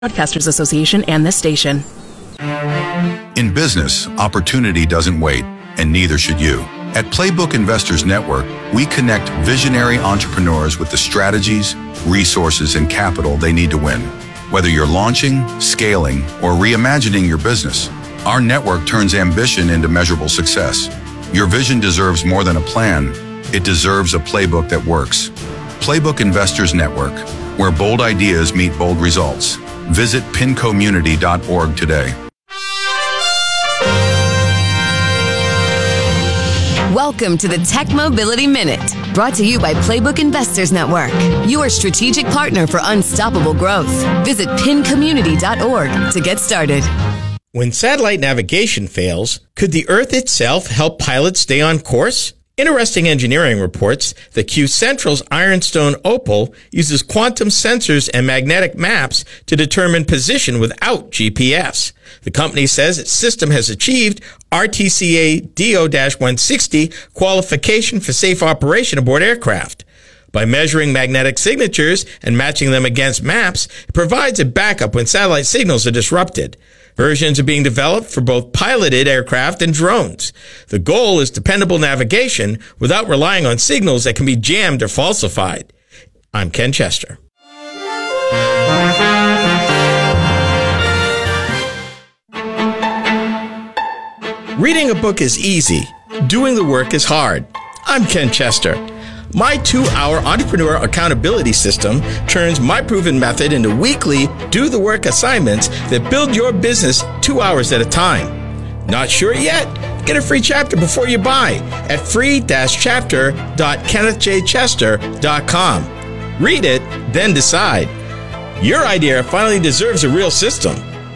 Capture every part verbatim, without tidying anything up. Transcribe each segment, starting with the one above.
Broadcasters Association and this station. In business, opportunity doesn't wait, and neither should you. At Playbook Investors Network, we connect visionary entrepreneurs with the strategies, resources, and capital they need to win. Whether you're launching, scaling, or reimagining your business, our network turns ambition into measurable success. Your vision deserves more than a plan. It deserves a playbook that works. Playbook Investors Network, where bold ideas meet bold results. Visit pincommunity dot org today. Welcome to the Tech Mobility Minute, brought to you by Playbook Investors Network, your strategic partner for unstoppable growth. Visit pin community dot org to get started. When satellite navigation fails, could the Earth itself help pilots stay on course? Interesting Engineering reports that Q Central's Ironstone Opal uses quantum sensors and magnetic maps to determine position without G P S. The company says its system has achieved R T C A D O one sixty qualification for safe operation aboard aircraft. By measuring magnetic signatures and matching them against maps, it provides a backup when satellite signals are disrupted. Versions are being developed for both piloted aircraft and drones. The goal is dependable navigation without relying on signals that can be jammed or falsified. I'm Ken Chester. Reading a book is easy. Doing the work is hard. I'm Ken Chester. My two-hour entrepreneur accountability system turns my proven method into weekly do-the-work assignments that build your business two hours at a time. Not sure yet? Get a free chapter before you buy at free dash chapter dot kenneth j chester dot com. Read it, then decide. Your idea finally deserves a real system.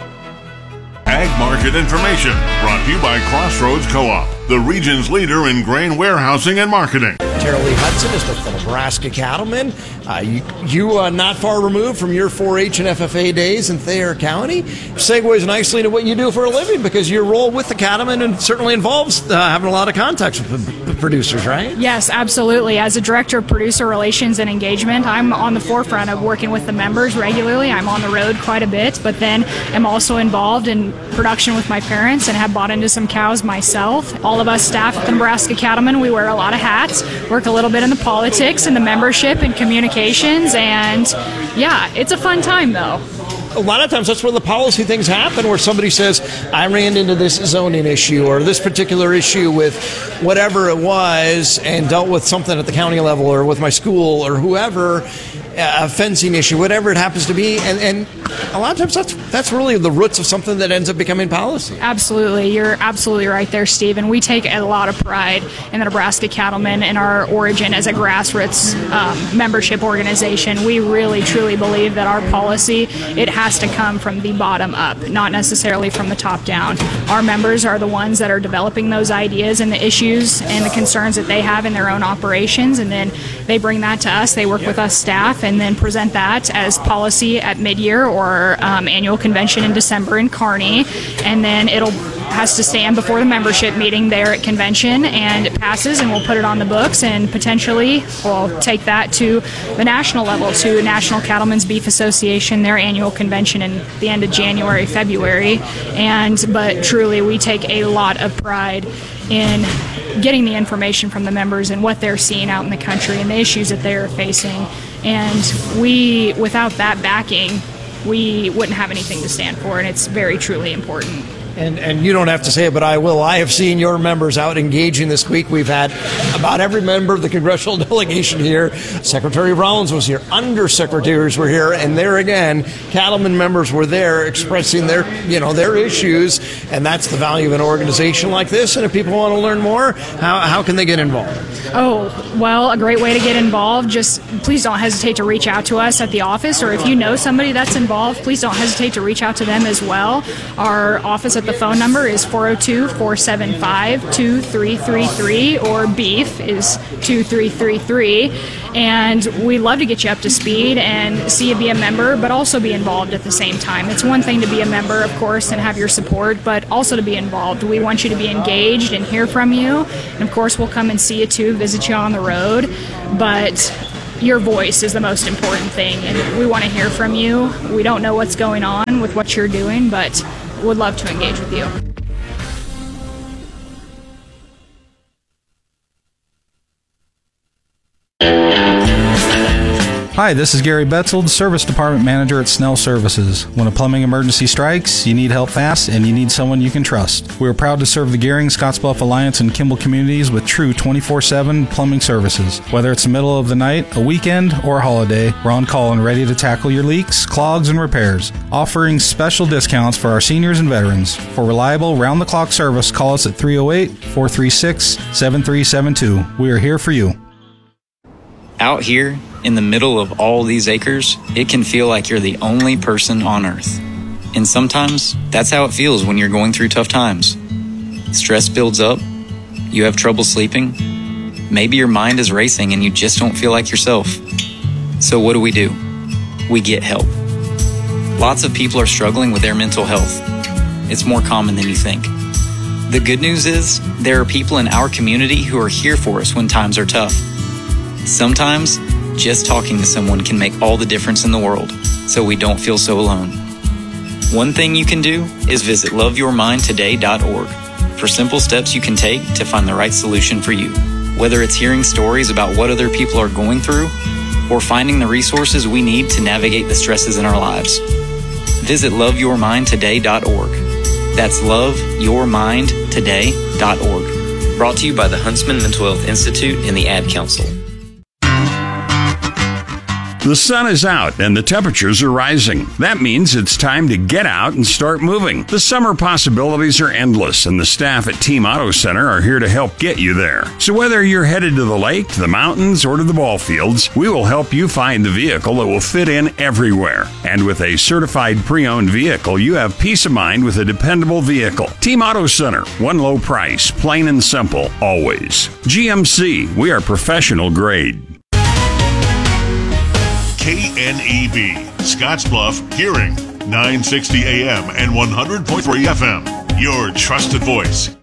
Ag Market Information, brought to you by Crossroads Co-op, the region's leader in grain warehousing and marketing. Tara Lee Hudson is with the Nebraska Cattlemen. Uh, you you uh, not far removed from your four H and F F A days in Thayer County. Segues nicely to what you do for a living, because your role with the Cattlemen and certainly involves uh, having a lot of contacts with the producers, right? Yes, absolutely. As a director of producer relations and engagement, I'm on the forefront of working with the members regularly. I'm on the road quite a bit, but then I'm also involved in production with my parents and have bought into some cows myself. All of us staff at the Nebraska Cattlemen, we wear a lot of hats, work a little bit in the politics and the membership and communications, and yeah, it's a fun time though. A lot of times that's where the policy things happen, where somebody says, I ran into this zoning issue or this particular issue with whatever it was and dealt with something at the county level or with my school or whoever, a fencing issue, whatever it happens to be. And, and a lot of times that's that's really the roots of something that ends up becoming policy. Absolutely. You're absolutely right there, Steve. And we take a lot of pride in the Nebraska Cattlemen and our origin as a grassroots um, membership organization. We really, truly believe that our policy, it has to come from the bottom up, not necessarily from the top down. Our members are the ones that are developing those ideas and the issues and the concerns that they have in their own operations, and then they bring that to us. They work with us staff and then present that as policy at mid-year or um, annual convention in December in Kearney, and then it'll has to stand before the membership meeting there at convention, and it passes, and we'll put it on the books, and potentially we'll take that to the national level, to National Cattlemen's Beef Association, their annual convention in the end of January, February. And but truly, we take a lot of pride in getting the information from the members and what they're seeing out in the country and the issues that they are facing. And we, without that backing, we wouldn't have anything to stand for, and it's very, truly important. And and you don't have to say it, but I will. I have seen your members out engaging this week. We've had about every member of the congressional delegation here. Secretary Rollins was here. Undersecretaries were here. And there again, Cattlemen members were there expressing their, you know, their issues. And that's the value of an organization like this. And if people want to learn more, how, how can they get involved? Oh, well, a great way to get involved, just please don't hesitate to reach out to us at the office. Or if you know somebody that's involved, please don't hesitate to reach out to them as well. Our office at the phone number is four oh two, four seven five, two three three three, or beef is two three three three. And we'd love to get you up to speed and see you be a member, but also be involved at the same time. It's one thing to be a member, of course, and have your support, but also to be involved. We want you to be engaged and hear from you. And of course, we'll come and see you too, visit you on the road. But your voice is the most important thing, and we want to hear from you. We don't know what's going on with what you're doing, but would love to engage with you. Hi, this is Gary Betzel, the Service Department Manager at Snell Services. When a plumbing emergency strikes, you need help fast, and you need someone you can trust. We are proud to serve the Gehring, Scottsbluff Alliance, and Kimball communities with true twenty-four seven plumbing services. Whether it's the middle of the night, a weekend, or a holiday, we're on call and ready to tackle your leaks, clogs, and repairs. Offering special discounts for our seniors and veterans. For reliable, round-the-clock service, call us at three oh eight, four three six, seven three seven two. We are here for you. Out here, in the middle of all these acres, it can feel like you're the only person on Earth. And sometimes, that's how it feels when you're going through tough times. Stress builds up, you have trouble sleeping, maybe your mind is racing and you just don't feel like yourself. So what do we do? We get help. Lots of people are struggling with their mental health. It's more common than you think. The good news is, there are people in our community who are here for us when times are tough. Sometimes, just talking to someone can make all the difference in the world, so we don't feel so alone. One thing you can do is visit love your mind today dot org for simple steps you can take to find the right solution for you. Whether it's hearing stories about what other people are going through, or finding the resources we need to navigate the stresses in our lives. Visit love your mind today dot org. That's love your mind today dot org. Brought to you by the Huntsman Mental Health Institute and the Ad Council. The sun is out and the temperatures are rising. That means it's time to get out and start moving. The summer possibilities are endless, and the staff at Team Auto Center are here to help get you there. So whether you're headed to the lake, the mountains, or to the ball fields, we will help you find the vehicle that will fit in everywhere. And with a certified pre-owned vehicle, you have peace of mind with a dependable vehicle. Team Auto Center, one low price, plain and simple, always. G M C, we are professional grade. K N E B, Scottsbluff, Gehring, nine sixty A M and one hundred point three F M. Your trusted voice.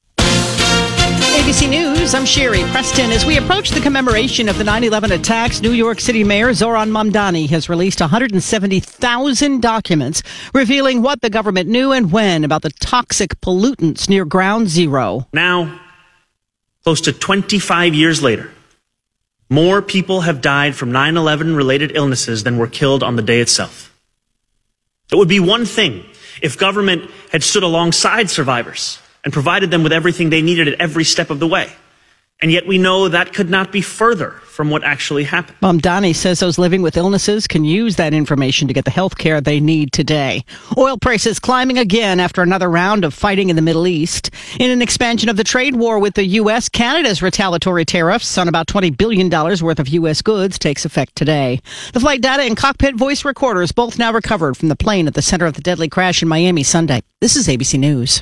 A B C News, I'm Sherry Preston. As we approach the commemoration of the nine eleven attacks, New York City Mayor Zohran Mamdani has released one hundred seventy thousand documents revealing what the government knew and when about the toxic pollutants near Ground Zero. Now, close to twenty-five years later, more people have died from nine eleven related illnesses than were killed on the day itself. It would be one thing if government had stood alongside survivors and provided them with everything they needed at every step of the way. And yet we know that could not be further from what actually happened. Mamdani says those living with illnesses can use that information to get the health care they need today. Oil prices climbing again after another round of fighting in the Middle East. In an expansion of the trade war with the U S, Canada's retaliatory tariffs on about twenty billion dollars worth of U S goods takes effect today. The flight data and cockpit voice recorders both now recovered from the plane at the center of the deadly crash in Miami Sunday. This is A B C News.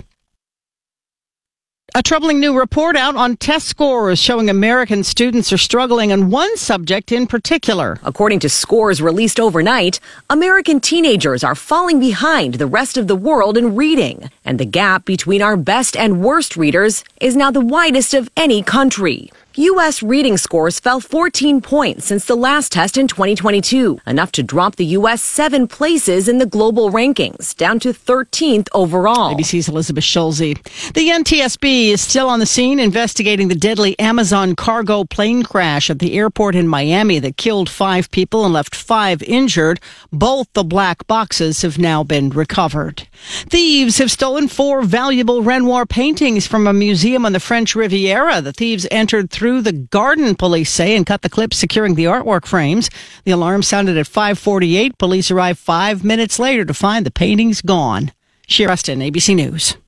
A troubling new report out on test scores showing American students are struggling on one subject in particular. According to scores released overnight, American teenagers are falling behind the rest of the world in reading. And the gap between our best and worst readers is now the widest of any country. U S reading scores fell fourteen points since the last test in twenty twenty-two, enough to drop the U S seven places in the global rankings, down to thirteenth overall. A B C's Elizabeth Schulze. The N T S B is still on the scene investigating the deadly Amazon cargo plane crash at the airport in Miami that killed five people and left five injured. Both the black boxes have now been recovered. Thieves have stolen four valuable Renoir paintings from a museum on the French Riviera. The thieves entered through the garden, police say, and cut the clips securing the artwork frames. The alarm sounded at five forty-eight. Police arrived five minutes later to find the paintings gone. Sherry Preston, A B C News.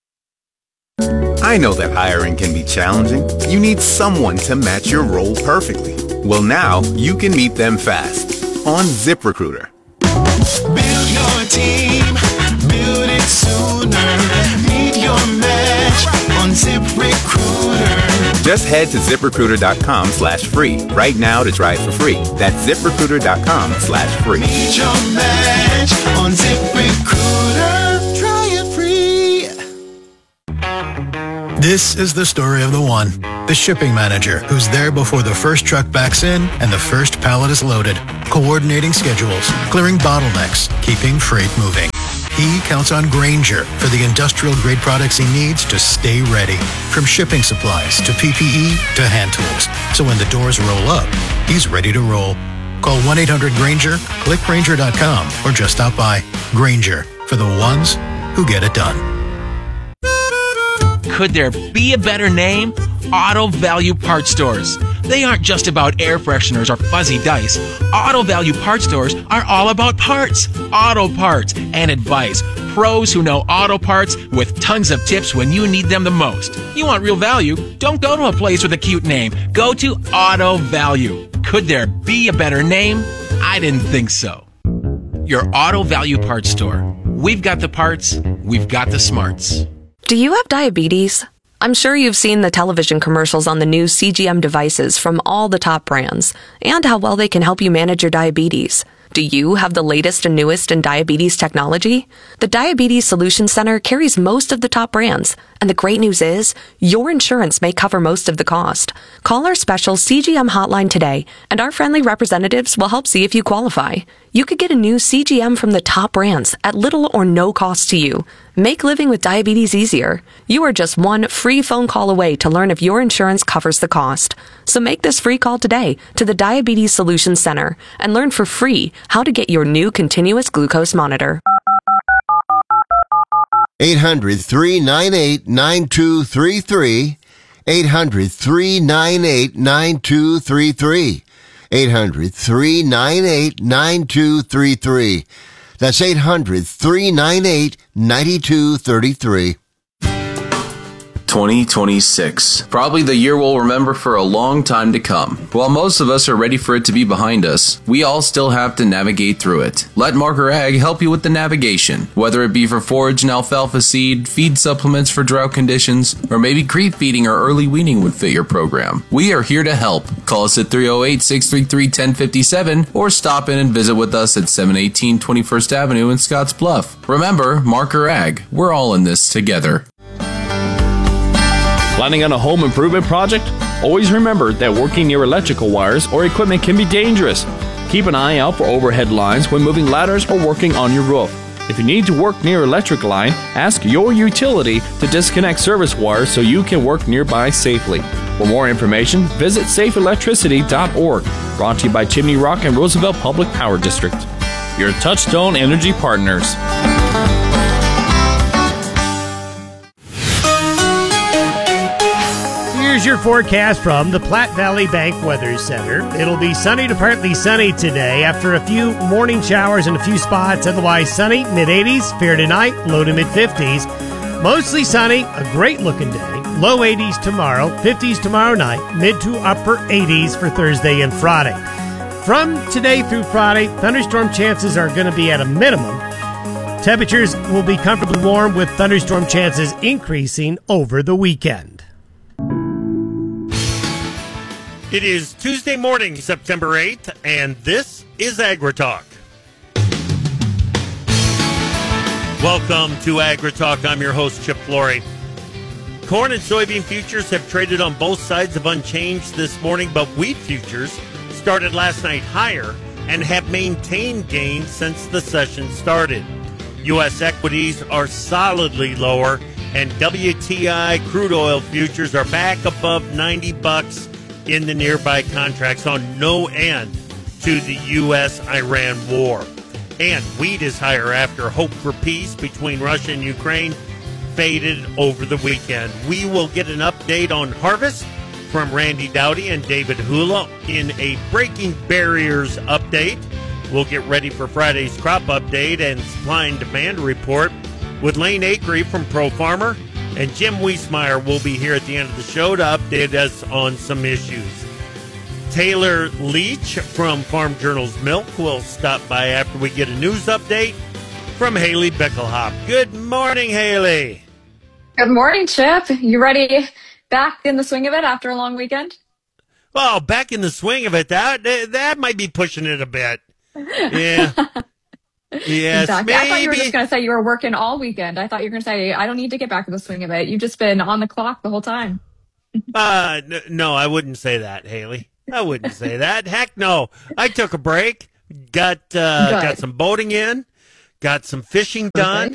I know that hiring can be challenging. You need someone to match your role perfectly. Well, now you can meet them fast on ZipRecruiter. Build your team, build it sooner. Meet your match on ZipRecruiter. Just head to ZipRecruiter.com slash free right now to try it for free. That's ZipRecruiter.com slash free. Meet your match on ZipRecruiter. Try it free. This is the story of the one. The shipping manager, who's there before the first truck backs in and the first pallet is loaded, coordinating schedules, clearing bottlenecks, keeping freight moving. He counts on Grainger for the industrial-grade products he needs to stay ready. From shipping supplies to P P E to hand tools. So when the doors roll up, he's ready to roll. Call one eight hundred Grainger, click Grainger dot com, or just stop by. Grainger, for the ones who get it done. Could there be a better name? Auto Value Parts Stores. They aren't just about air fresheners or fuzzy dice. Auto Value Parts Stores are all about parts, auto parts, and advice. Pros who know auto parts with tons of tips when you need them the most. You want real value? Don't go to a place with a cute name. Go to Auto Value. Could there be a better name? I didn't think so. Your Auto Value Parts Store. We've got the parts, we've got the smarts. Do you have diabetes? I'm sure you've seen the television commercials on the new C G M devices from all the top brands and how well they can help you manage your diabetes. Do you have the latest and newest in diabetes technology? The Diabetes Solutions Center carries most of the top brands, and the great news is your insurance may cover most of the cost. Call our special C G M hotline today, and our friendly representatives will help see if you qualify. You could get a new C G M from the top brands at little or no cost to you. Make living with diabetes easier. You are just one free phone call away to learn if your insurance covers the cost. So make this free call today to the Diabetes Solutions Center and learn for free how to get your new continuous glucose monitor. eight hundred, three nine eight, nine two three three. eight hundred, three nine eight, nine two three three. eight hundred, three nine eight, nine two three three. That's eight hundred, three nine eight, nine two three three. twenty twenty-six. Probably the year we'll remember for a long time to come. While most of us are ready for it to be behind us, we all still have to navigate through it. Let Marker Ag help you with the navigation, whether it be for forage and alfalfa seed, feed supplements for drought conditions, or maybe creep feeding or early weaning would fit your program. We are here to help. Call us at three oh eight, six three three, one oh five seven or stop in and visit with us at seven eighteen twenty-first Avenue in Scotts Bluff. Remember, Marker Ag, we're all in this together. Planning on a home improvement project? Always remember that working near electrical wires or equipment can be dangerous. Keep an eye out for overhead lines when moving ladders or working on your roof. If you need to work near electric line, ask your utility to disconnect service wires so you can work nearby safely. For more information, visit safe electricity dot org. Brought to you by Chimney Rock and Roosevelt Public Power District. Your Touchstone Energy Partners. Here's your forecast from the Platte Valley Bank Weather Center. It'll be sunny to partly sunny today after a few morning showers in a few spots. Otherwise sunny, mid eighties, fair tonight, low to mid fifties. Mostly sunny, a great looking day. Low eighties tomorrow, fifties tomorrow night, mid to upper eighties for Thursday and Friday. From today through Friday, thunderstorm chances are going to be at a minimum. Temperatures will be comfortably warm with thunderstorm chances increasing over the weekend. It is Tuesday morning, September eighth, and this is AgriTalk. Welcome to AgriTalk. I'm your host, Chip Flory. Corn and soybean futures have traded on both sides of unchanged this morning, but wheat futures started last night higher and have maintained gains since the session started. U S equities are solidly lower, and W T I crude oil futures are back above ninety bucks in the nearby contracts on no end to the U S Iran war. And wheat is higher after hope for peace between Russia and Ukraine faded over the weekend. We will get an update on harvest from Randy Dowdy and David Hula in a Breaking Barriers update. We'll get ready for Friday's crop update and supply and demand report with Lane Acree from Pro Farmer. And Jim Wiesmeyer will be here at the end of the show to update us on some issues. Taylor Leach from Farm Journal's Milk will stop by after we get a news update from Haley Bickelhop. Good morning, Haley. Good morning, Chip. You ready back in the swing of it after a long weekend? Well, back in the swing of it, that that might be pushing it a bit. Yeah. Yes, exactly. maybe. I thought you were just going to say you were working all weekend. I thought you were going to say, I don't need to get back in the swing of it. You've just been on the clock the whole time. Uh, n- no, I wouldn't say that, Haley. I wouldn't say that. Heck no. I took a break, got uh, got some boating in, got some fishing done.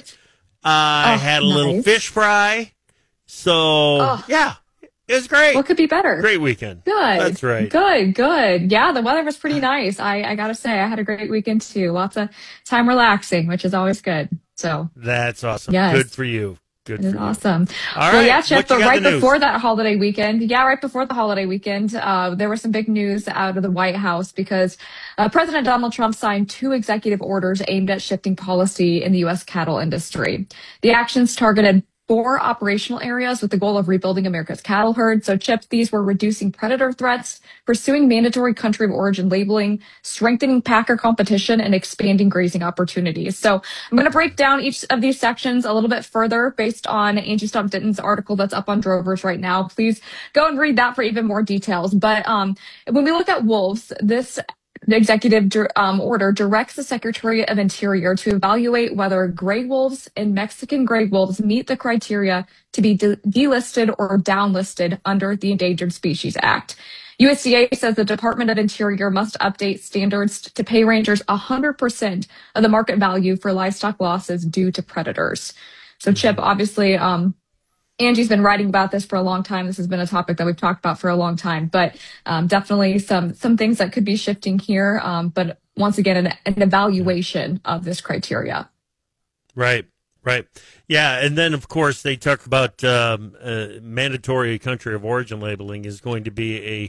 I Oh, had a little nice. fish fry. So, Oh. yeah, it was great. What could be better? Great weekend. Good. That's right. Good, good. Yeah, the weather was pretty nice. I, I gotta say, I had a great weekend too. Lots of time relaxing, which is always good. So, That's awesome. Yes. Good for you. Good it is for you. awesome. All well, right, yeah, what Chip, you but got right in the news? before that holiday weekend, yeah, right before the holiday weekend, uh, there was some big news out of the White House because uh, President Donald Trump signed two executive orders aimed at shifting policy in the U S cattle industry. The actions targeted four operational areas with the goal of rebuilding America's cattle herd. So, Chip, these were reducing predator threats, pursuing mandatory country of origin labeling, strengthening packer competition, and expanding grazing opportunities. So I'm going to break down each of these sections a little bit further based on Angie Stump Ditton's article that's up on Drovers right now. Please go and read that for even more details. But um, when we look at wolves, this the executive dir- um, order directs the Secretary of Interior to evaluate whether gray wolves and Mexican gray wolves meet the criteria to be de- delisted or downlisted under the Endangered Species Act. U S D A says the Department of Interior must update standards to pay rangers one hundred percent of the market value for livestock losses due to predators. So, Chip, obviously, um, Angie's been writing about this for a long time. This has been a topic that we've talked about for a long time, but um, definitely some some things that could be shifting here. Um, but once again, an, an evaluation of this criteria. Right, right. Yeah, and then, of course, they talk about um, uh, mandatory country of origin labeling is going to be a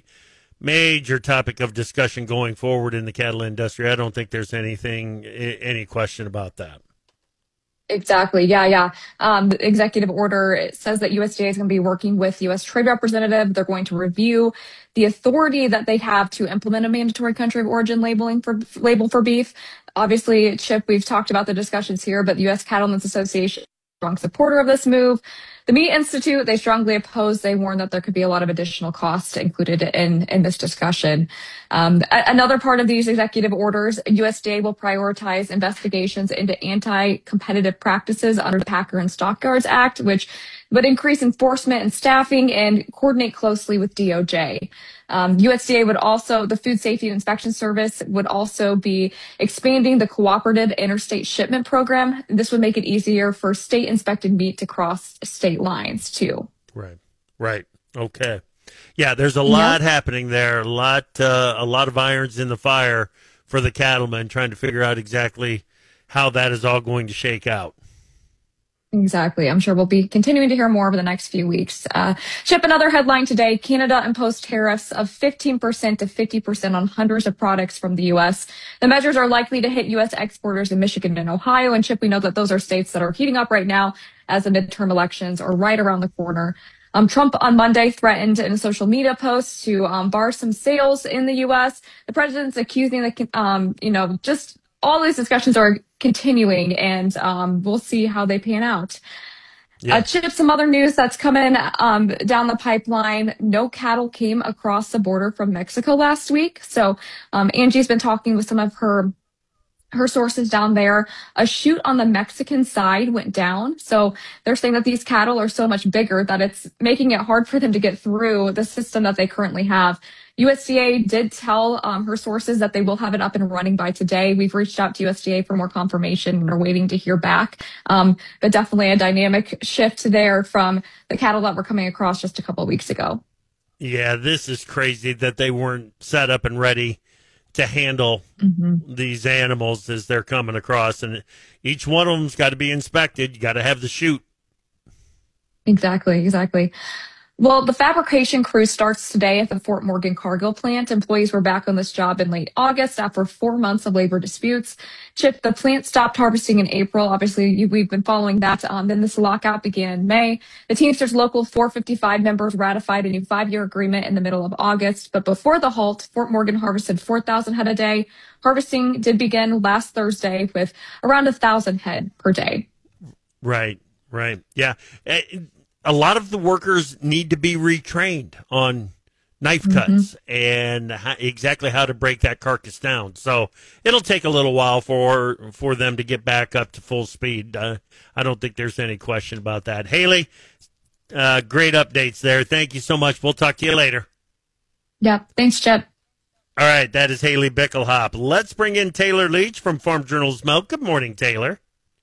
major topic of discussion going forward in the cattle industry. I don't think there's anything, any question about that. Exactly. Yeah, yeah. Um, the executive order it says that U S D A is going to be working with U S Trade Representative. They're going to review the authority that they have to implement a mandatory country of origin labeling for label for beef. Obviously, Chip, we've talked about the discussions here, but the U S Cattlemen's Association is a strong supporter of this move. The Meat Institute, they strongly oppose. They warn that there could be a lot of additional costs included in, in this discussion. Um, a- another part of these executive orders, U S D A will prioritize investigations into anti-competitive practices under the Packer and Stockyards Act, which would increase enforcement and staffing and coordinate closely with D O J. Um, U S D A would also, the Food Safety and Inspection Service would also be expanding the cooperative interstate shipment program. This would make it easier for state inspected meat to cross state lines too. Right, right. Okay. Yeah, there's a lot happening there. A lot, uh, a lot of irons in the fire for the cattlemen, trying to figure out exactly how that is all going to shake out. Exactly. I'm sure we'll be continuing to hear more over the next few weeks. Uh, Chip, another headline today. Canada imposed tariffs of fifteen percent to fifty percent on hundreds of products from the U S. The measures are likely to hit U S exporters in Michigan and Ohio. And Chip, we know that those are states that are heating up right now as the midterm elections are right around the corner. Um, Trump on Monday threatened in a social media post to um, bar some sales in the U S. The president's accusing the, um, you know, just all these discussions are continuing, and um, we'll see how they pan out. Yeah. Uh, Chip, some other news that's coming um, down the pipeline. No cattle came across the border from Mexico last week. So um, Angie's been talking with some of her her sources down there. A chute on the Mexican side went down. So they're saying that these cattle are so much bigger that it's making it hard for them to get through the system that they currently have. U S D A did tell um, her sources that they will have it up and running by today. We've reached out to U S D A for more confirmation and are waiting to hear back. Um, but definitely a dynamic shift there from the cattle that were coming across just a couple of weeks ago. Yeah, this is crazy that they weren't set up and ready to handle Mm-hmm. these animals as they're coming across. And each one of them's got to be inspected. You got to have the chute. Exactly, exactly. Well, the fabrication crew starts today at the Fort Morgan Cargill plant. Employees were back on this job in late August after four months of labor disputes. Chip, the plant stopped harvesting in April. Obviously, you- we've been following that. Um, then this lockout began in May. The Teamsters Local four fifty-five members ratified a new five-year agreement in the middle of August. But before the halt, Fort Morgan harvested four thousand head a day. Harvesting did begin last Thursday with around one thousand head per day. Right, right. Yeah. Eh, A lot of the workers need to be retrained on knife cuts Mm-hmm. and how, exactly how to break that carcass down. So it'll take a little while for for them to get back up to full speed. Uh, I don't think there's any question about that. Haley, Uh, great updates there. Thank you so much. We'll talk to you later. Yeah. Thanks, Chip. All right, that is Haley Bickelhop. Let's bring in Taylor Leach from Farm Journal's Milk. Good morning, Taylor.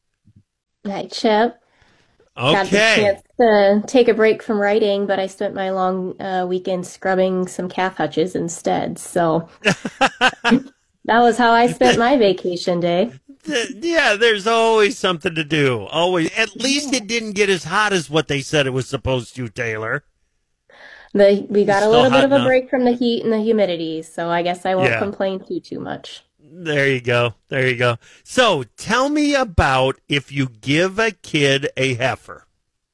Hi, Chip. Okay. Got the chance to take a break from writing, but I spent my long uh, weekend scrubbing some calf hutches instead. So that was how I spent my vacation day. Yeah, there's always something to do. Always. At least it didn't get as hot as what they said it was supposed to, Taylor. The, we got a Still little bit hot of a enough. break from the heat and the humidity, so I guess I won't Yeah. complain too, too much. There you go. There you go. So tell me about if you give a kid a heifer.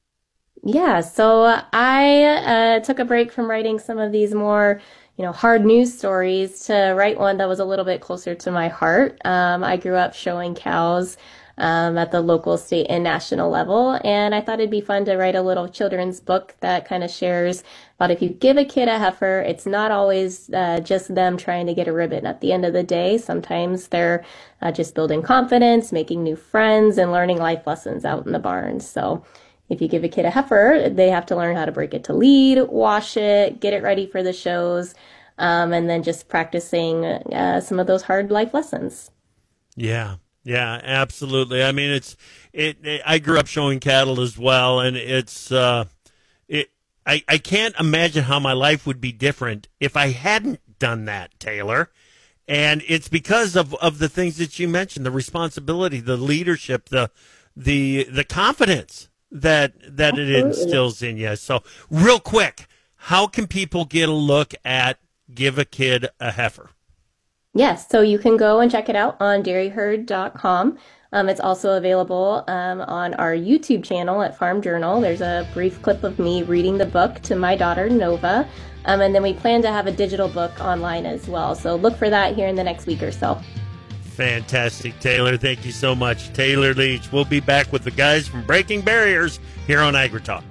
Yeah, so I uh, took a break from writing some of these more, you know, hard news stories to write one that was a little bit closer to my heart. Um, I grew up showing cows um, at the local, state, and national level, and I thought it'd be fun to write a little children's book that kind of shares about if you give a kid a heifer, it's not always uh, just them trying to get a ribbon at the end of the day. Sometimes they're uh, just building confidence, making new friends, and learning life lessons out in the barns. So if you give a kid a heifer, they have to learn how to break it to lead, wash it, get it ready for the shows, um, and then just practicing uh, some of those hard life lessons. Yeah, yeah, absolutely. I mean, it's it. it I grew up showing cattle as well, and it's uh, it. I I can't imagine how my life would be different if I hadn't done that, Taylor. And it's because of of the things that you mentioned: the responsibility, the leadership, the the the confidence that that it instills in you. So, real quick, how can people get a look at Give a Kid a Heifer? Yes, so you can go and check it out on dairy herd dot com. Um, it's also available um, on our YouTube channel at Farm Journal. There's a brief clip of me reading the book to my daughter, Nova. Um, and then we plan to have a digital book online as well. So look for that here in the next week or so. Fantastic, Taylor. Thank you so much. Taylor Leach. We'll be back with the guys from Breaking Barriers here on AgriTalk.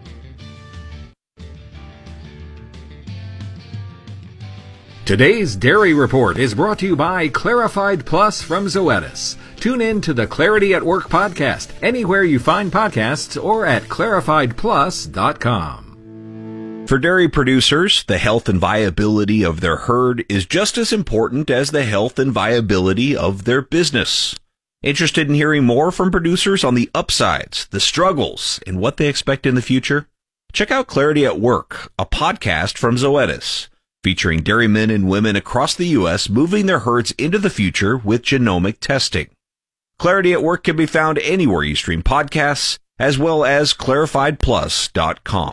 Today's Dairy Report is brought to you by Clarified Plus from Zoetis. Tune in to the Clarity at Work podcast anywhere you find podcasts or at clarified plus dot com. For dairy producers, the health and viability of their herd is just as important as the health and viability of their business. Interested in hearing more from producers on the upsides, the struggles, and what they expect in the future? Check out Clarity at Work, a podcast from Zoetis, featuring dairymen and women across the U S moving their herds into the future with genomic testing. Clarity at Work can be found anywhere you stream podcasts, as well as clarified plus dot com.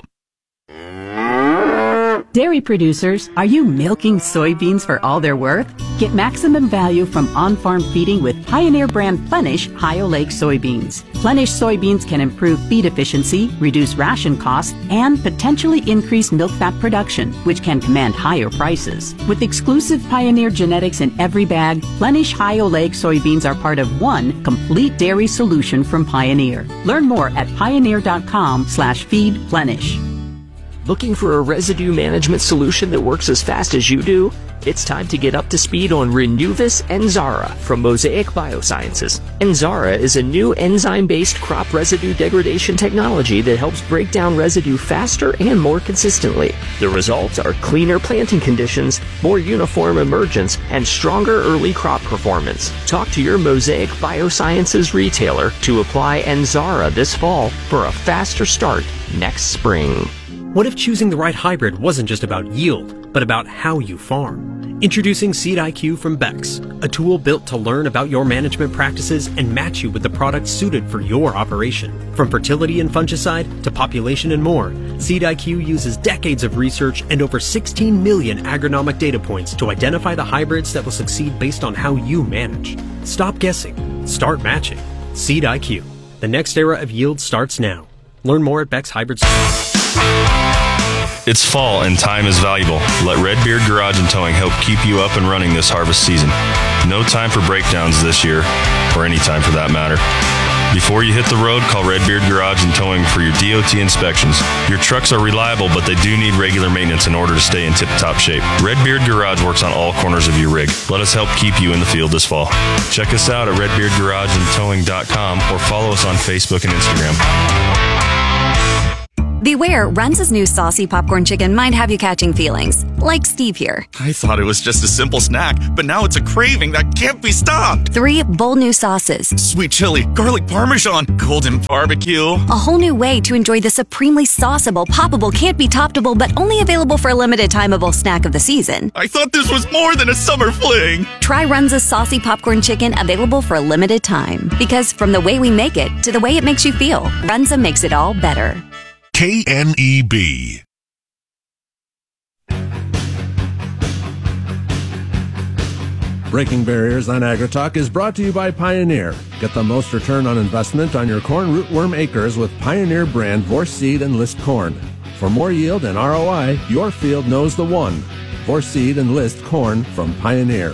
Dairy producers, are you milking soybeans for all they're worth? Get maximum value from on-farm feeding with Pioneer brand Plenish High-Oleic soybeans. Plenish soybeans can improve feed efficiency, reduce ration costs, and potentially increase milk fat production, which can command higher prices. With exclusive Pioneer genetics in every bag, Plenish High-Oleic soybeans are part of one complete dairy solution from Pioneer. Learn more at pioneer dot com slash feed plenish. Looking for a residue management solution that works as fast as you do? It's time to get up to speed on Renuvis Enzara from Mosaic Biosciences. Enzara is a new enzyme-based crop residue degradation technology that helps break down residue faster and more consistently. The results are cleaner planting conditions, more uniform emergence, and stronger early crop performance. Talk to your Mosaic Biosciences retailer to apply Enzara this fall for a faster start next spring. What if choosing the right hybrid wasn't just about yield, but about how you farm? Introducing Seed I Q from Bex, a tool built to learn about your management practices and match you with the products suited for your operation. From fertility and fungicide to population and more, Seed I Q uses decades of research and over sixteen million agronomic data points to identify the hybrids that will succeed based on how you manage. Stop guessing. Start matching. Seed I Q. The next era of yield starts now. Learn more at Bex Hybrids. It's fall and time is valuable. Let Redbeard Garage and Towing help keep you up and running this harvest season. No time for breakdowns this year, or any time for that matter. Before you hit the road, call Redbeard Garage and Towing for your D O T inspections. Your trucks are reliable, but they do need regular maintenance in order to stay in tip-top shape. Redbeard Garage works on all corners of your rig. Let us help keep you in the field this fall. Check us out at redbeard garage and towing dot com or follow us on Facebook and Instagram. Beware, Runza's new saucy popcorn chicken might have you catching feelings, like Steve here. I thought it was just a simple snack, but now it's a craving that can't be stopped. Three bold new sauces. Sweet chili, garlic parmesan, golden barbecue. A whole new way to enjoy the supremely sauceable, poppable, can't be toppable, but only available for a limited timeable snack of the season. I thought this was more than a summer fling. Try Runza's saucy popcorn chicken, available for a limited time. Because from the way we make it to the way it makes you feel, Runza makes it all better. K N E B. Breaking Barriers on AgriTalk is brought to you by Pioneer. Get the most return on investment on your corn rootworm acres with Pioneer brand Vorce Seed and List corn. For more yield and R O I, your field knows the one. Vorce Seed and List corn from Pioneer.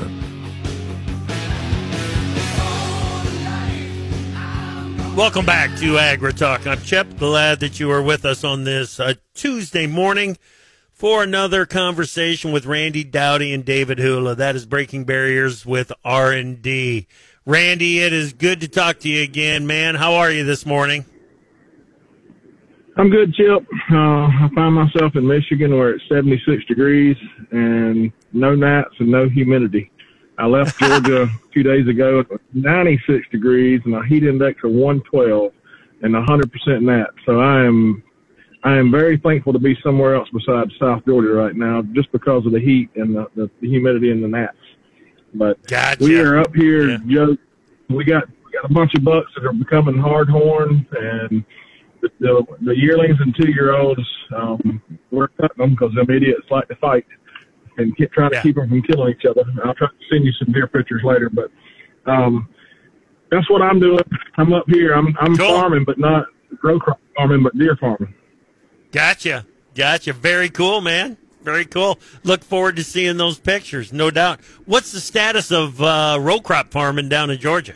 Welcome back to AgriTalk. I'm Chip. Glad that you are with us on this uh, Tuesday morning for another conversation with Randy Dowdy and David Hula. That is Breaking Barriers with R and D. Randy, it is good to talk to you again, man. How are you this morning? I'm good, Chip. Uh, I find myself in Michigan where it's seventy-six degrees and no gnats and no humidity. I left Georgia a few days ago at ninety-six degrees and a heat index of one twelve and one hundred percent gnat. So I am I am very thankful to be somewhere else besides South Georgia right now, just because of the heat and the, the, the humidity and the gnats. But gotcha. We are up here. Yeah. Joe, we got we got a bunch of bucks that are becoming hard horn, and the, the, the yearlings and two year olds, um, we're cutting them because them idiots like to fight and keep trying to Yeah. keep them from killing each other. I'll try to send you some deer pictures later, but um, that's what I'm doing. I'm up here. I'm I'm Cool. farming, but not row crop farming, but deer farming. Gotcha. Gotcha. Very cool, man. Very cool. Look forward to seeing those pictures, no doubt. What's the status of uh, row crop farming down in Georgia?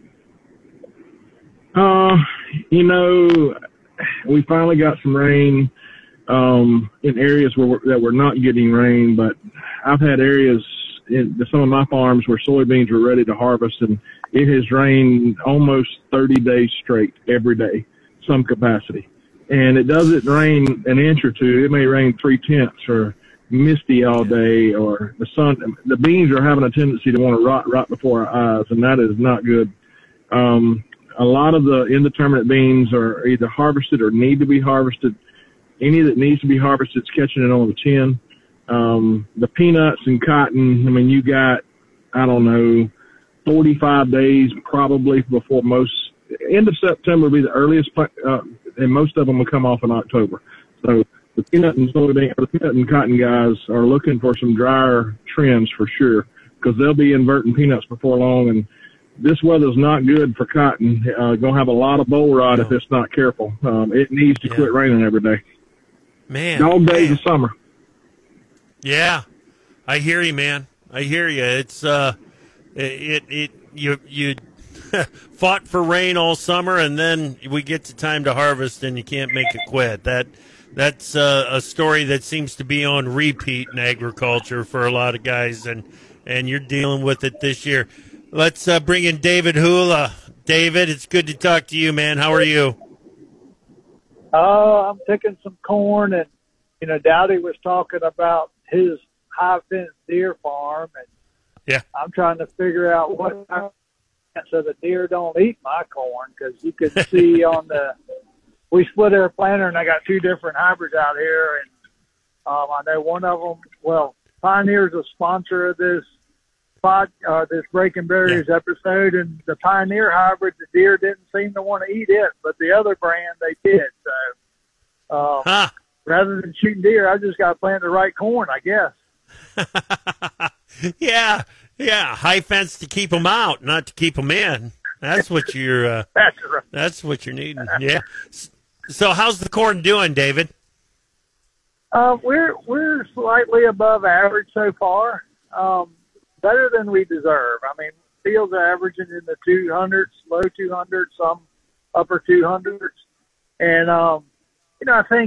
Uh, you know, we finally got some rain um, in areas where we're, that we're not getting rain, but I've had areas in some of my farms where soybeans were ready to harvest, and it has rained almost thirty days straight every day, some capacity. And it doesn't rain an inch or two. It may rain three tenths or misty all day, or the sun. The beans are having a tendency to want to rot right before our eyes, and that is not good. Um, a lot of the indeterminate beans are either harvested or need to be harvested. Any that needs to be harvested is catching it on the chin. Um, the peanuts and cotton, I mean, you got, I don't know, forty-five days probably before most. End of September will be the earliest, uh, and most of them will come off in October. So the peanut and soybean, or the peanut and cotton guys are looking for some drier trends for sure, because they'll be inverting peanuts before long. And this weather's not good for cotton. Uh, gonna have a lot of boll rot if it's not careful. Um, it needs to Yeah. quit raining every day. Man. Dog days man. of summer. Yeah, I hear you, man. I hear you. It's uh, it it you you fought for rain all summer, and then we get to time to harvest, and you can't make it quit. That that's uh, a story that seems to be on repeat in agriculture for a lot of guys, and and you're dealing with it this year. Let's uh, bring in David Hula. David, it's good to talk to you, man. How are you? Uh, I'm picking some corn, and you know, Dowdy was talking about his high fence deer farm, and yeah, I'm trying to figure out what so the deer don't eat my corn, because you could see on the we split our planter, and I got two different hybrids out here, and um, I know one of them. Well, Pioneer's a sponsor of this pod, uh, this Breaking Barriers yeah. episode, and the Pioneer hybrid, the deer didn't seem to want to eat it, but the other brand they did. So um, huh. rather than shooting deer, I just got to plant the right corn, I guess. yeah, yeah, high fence to keep them out, not to keep them in. That's what you're. Uh, that's right. That's what you're needing. Yeah. So, how's the corn doing, David? Uh, we're we're slightly above average so far. Um, better than we deserve. I mean, fields are averaging in the two hundreds, low two hundreds, some upper two hundreds, and um, you know, I think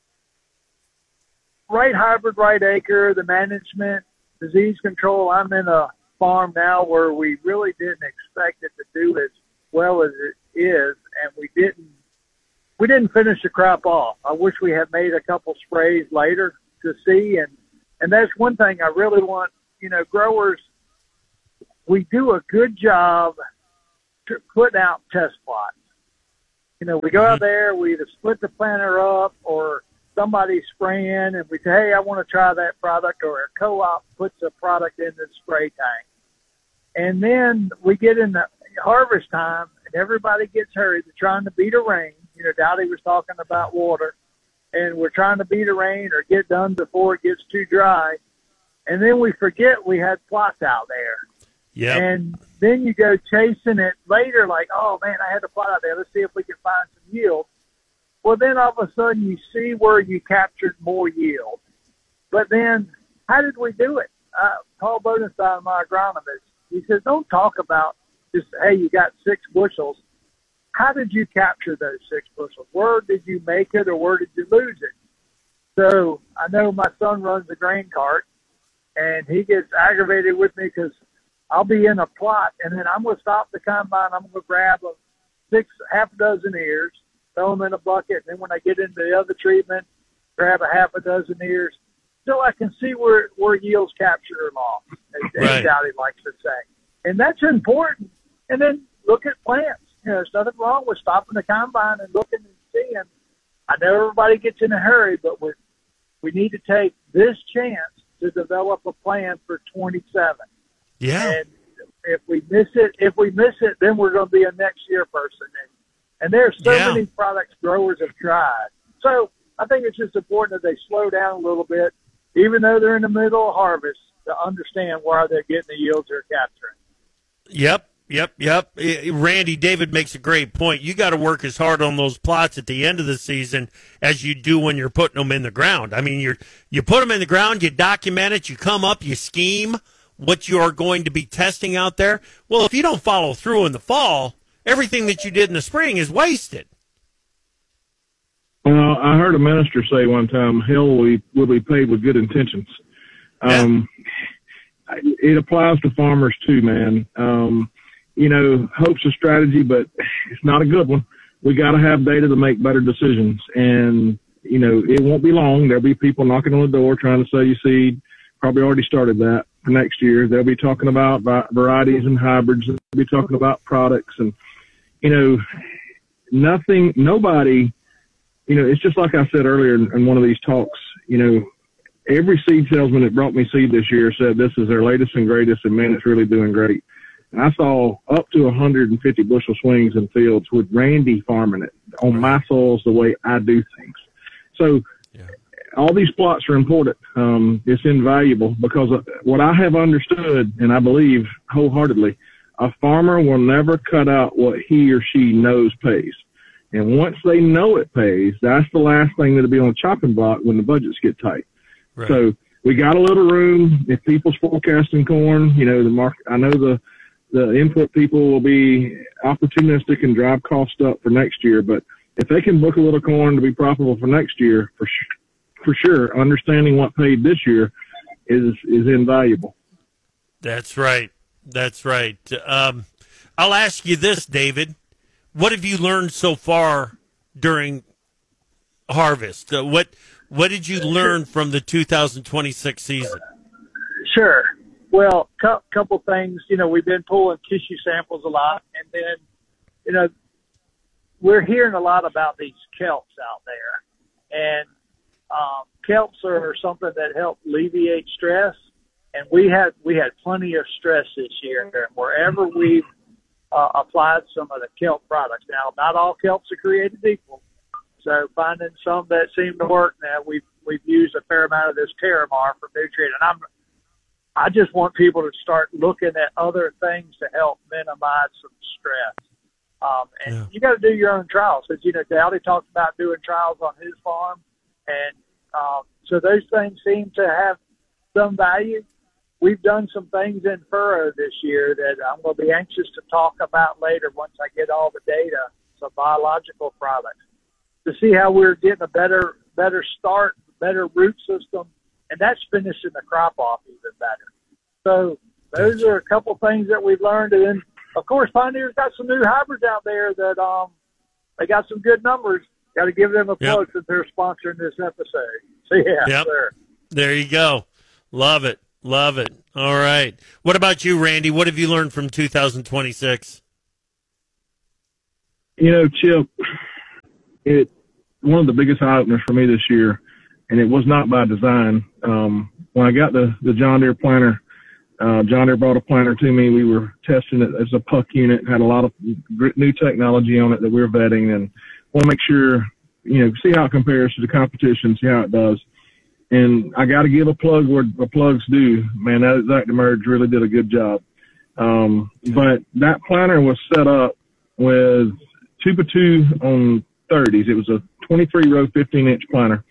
right hybrid, right acre, the management, disease control. I'm in a farm now where we really didn't expect it to do as well as it is, and we didn't we didn't finish the crop off. I wish we had made a couple sprays later to see. And, and that's one thing I really want, you know, growers, we do a good job to putting out test plots. You know, we go out there, we either split the planter up or somebody's spraying and we say, hey, I want to try that product, or a co-op puts a product in the spray tank. And then we get in the harvest time and everybody gets hurried. They're trying to beat a rain. You know, Dowdy was talking about water, and we're trying to beat a rain or get done before it gets too dry. And then we forget we had plots out there. Yeah. And then you go chasing it later like, oh, man, I had a plot out there. Let's see if we can find some yield. Well, then all of a sudden you see where you captured more yield. But then how did we do it? Uh, Paul Bodenstein, my agronomist, he says, don't talk about just, hey, you got six bushels. How did you capture those six bushels? Where did you make it or where did you lose it? So I know my son runs a grain cart, and he gets aggravated with me because I'll be in a plot, and then I'm going to stop the combine. I'm going to grab a six, half a dozen ears, throw them in a bucket, and then when I get into the other treatment, grab a half a dozen ears, so I can see where, where yields captured or lost, as, Right. as Dowdy likes to say. And that's important. And then look at plants. You know, there's nothing wrong with stopping the combine and looking and seeing. I know everybody gets in a hurry, but we we need to take this chance to develop a plan for twenty-seven. Yeah. And if we miss it, if we miss it, then we're going to be a next year person. And, and there's so Yeah. many products growers have tried. So I think it's just important that they slow down a little bit, even though they're in the middle of harvest, to understand where they're getting the yields they're capturing. Yep, yep, yep. Eh, Randy, David makes a great point. You got to work as hard on those plots at the end of the season as you do when you're putting them in the ground. I mean, you're you put them in the ground, you document it, you come up, you scheme what you are going to be testing out there. Well, if you don't follow through in the fall, everything that you did in the spring is wasted. Well, I heard a minister say one time, hell will be, will be paid with good intentions. Um, it applies to farmers too, man. Um, you know, hope's a strategy, but it's not a good one. We got to have data to make better decisions. And, you know, it won't be long. There'll be people knocking on the door trying to sell you seed. Probably already started that for next year. They'll be talking about varieties and hybrids. They'll be talking about products. And, you know, nothing, nobody, you know, it's just like I said earlier in, in one of these talks, you know, every seed salesman that brought me seed this year said this is their latest and greatest, and man, it's really doing great. And I saw up to one hundred fifty bushel swings in fields with Randy farming it on my soils the way I do things. So yeah. all these plots are important. Um, it's invaluable because what I have understood, and I believe wholeheartedly, a farmer will never cut out what he or she knows pays. And once they know it pays, that's the last thing that'll be on the chopping block when the budgets get tight. Right. So we got a little room. If people's forecasting corn, you know, the market, I know the, the input people will be opportunistic and drive costs up for next year. But if they can book a little corn to be profitable for next year, for sure, for sure, understanding what paid this year is, is invaluable. That's right. That's right. Um, I'll ask you this, David. What have you learned so far during harvest? Uh, what what did you learn from the two thousand twenty-six season? Sure. Well, a cu- couple things. You know, we've been pulling tissue samples a lot, and then, you know, we're hearing a lot about these kelps out there, and um, kelps are something that help alleviate stress. And we had we had plenty of stress this year, and wherever we've Uh, applied some of the kelp products. Now, not all kelps are created equal, so finding some that seem to work. Now, we've we've used a fair amount of this Terramar for nutrient, and I'm I just want people to start looking at other things to help minimize some stress. Um, and yeah. you got to do your own trials. As you know, Dowdy talked about doing trials on his farm, and um, so those things seem to have some value. We've done some things in furrow this year that I'm going to be anxious to talk about later once I get all the data, some biological products, to see how we're getting a better better start, better root system, and that's finishing the crop off even better. So those are a couple things that we've learned. And then, of course, Pioneer's got some new hybrids out there that um, they got some good numbers. Got to give them a Yep. plug since they're sponsoring this episode. So, yeah, Yep. sir. There you go. Love it. Love it. All right. What about you, Randy? What have you learned from two thousand twenty-six? You know, Chip, it one of the biggest eye openers for me this year, and it was not by design. Um, when I got the, the John Deere planter, uh, John Deere brought a planter to me. We were testing it as a puck unit, had a lot of new technology on it that we we're vetting, and want to make sure, you know, see how it compares to the competition, see how it does. And I got to give a plug where the plugs do. Man, that ExactEmerge really did a good job. Um, but that planter was set up with two by two on thirties. It was a twenty-three row, fifteen inch planter.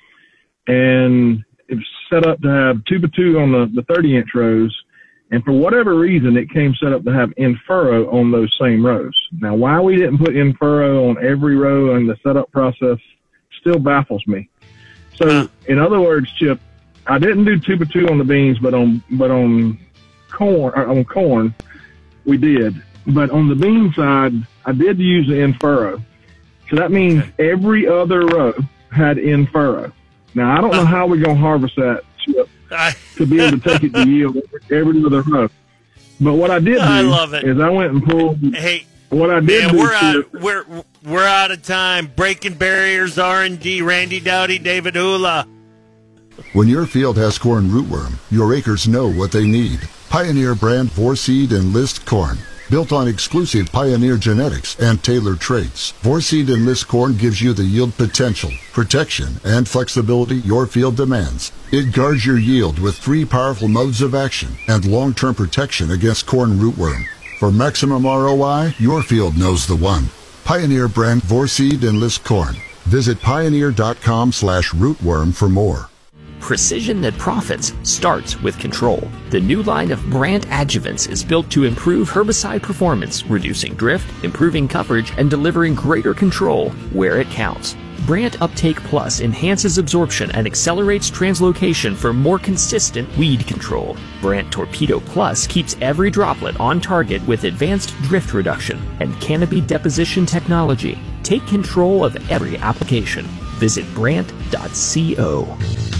And it was set up to have two by two on the, the thirty inch rows. And for whatever reason, it came set up to have in furrow on those same rows. Now, why we didn't put in furrow on every row in the setup process still baffles me. So, in other words, Chip, I didn't do two by two on the beans, but on but on corn or on corn we did. But on the bean side, I did use the in furrow. So that means every other row had in furrow. Now I don't know how we're gonna harvest that, Chip, to be able to take it to yield every other row. But what I did do I love it. is I went and pulled. Hey, what I did man, do, we're out. Chip, We're we're out of time. Breaking Barriers R and D. Randy Dowdy, David Hula. When your field has corn rootworm, your acres know what they need. Pioneer brand Vorseed Enlist corn. Built on exclusive Pioneer genetics and tailored traits, Vorseed Enlist corn gives you the yield potential, protection, and flexibility your field demands. It guards your yield with three powerful modes of action and long-term protection against corn rootworm. For maximum R O I, your field knows the one. Pioneer brand Vorseed Enlist corn. Visit pioneer.com slash rootworm for more. Precision that profits starts with control. The new line of Brandt adjuvants is built to improve herbicide performance, reducing drift, improving coverage, and delivering greater control where it counts. Brandt Uptake Plus enhances absorption and accelerates translocation for more consistent weed control. Brandt Torpedo Plus keeps every droplet on target with advanced drift reduction and canopy deposition technology. Take control of every application. Visit brandt dot co.